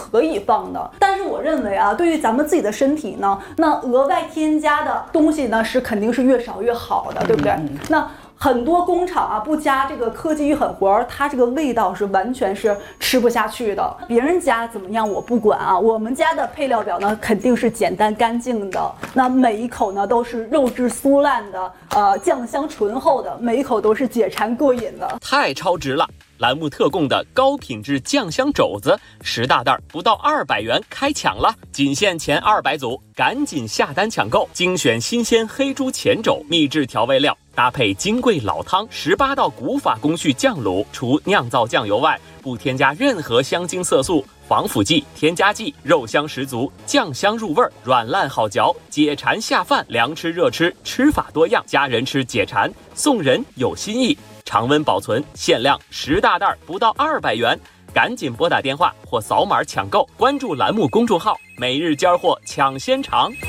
可以放的。但是我认为啊，对于咱们自己的身体呢，那额外添加的东西呢是肯定是越少越好的，对不对？那很多工厂啊不加这个科技与狠活，它这个味道是完全是吃不下去的。别人家怎么样我不管啊，我们家的配料表呢肯定是简单干净的，那每一口呢都是肉质酥烂的，酱香醇厚的，每一口都是解馋过瘾的。 太超值了！栏目特供的高品质酱香肘子10大袋不到200元开抢了，仅限前200组，赶紧下单抢购！精选新鲜黑猪前肘，秘制调味料，搭配金贵老汤18道古法工序酱卤，除酿造酱油外，不添加任何香精色素、防腐剂、添加剂，肉香十足，酱香入味，软烂好嚼，解馋下饭，凉吃热吃，吃法多样，家人吃解馋，送人有新意。常温保存，限量10大袋不到200元，赶紧拨打电话或扫码抢购，关注栏目公众号，每日交货抢先尝。